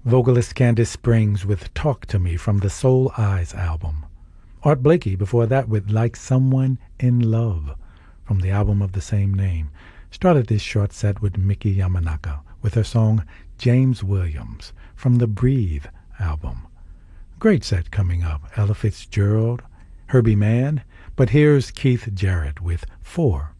Vocalist Candace Springs with Talk to Me from the Soul Eyes album. Art Blakey before that with Like Someone in Love from the album of the same name. Started this short set with Miki Yamanaka with her song James Williams from the Breathe album. Great set coming up. Ella Fitzgerald, Herbie Mann, but here's Keith Jarrett with 4